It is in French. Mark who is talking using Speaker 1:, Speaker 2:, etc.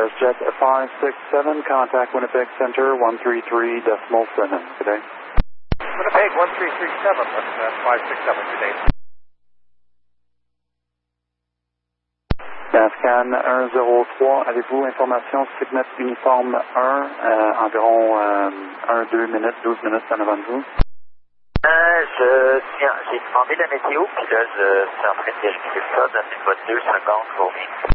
Speaker 1: Jet 567, contact Winnipeg Center 133.7 today.
Speaker 2: Winnipeg 1337, that's 567 today.
Speaker 1: Nascan 103, avez-vous information Signet uniforme 1, environ 1-2 minutes, 12 minutes en avant de vous?
Speaker 3: J'ai demandé la météo, puis là, je suis en train de vérifier ça. Donnez-moi 2 secondes pour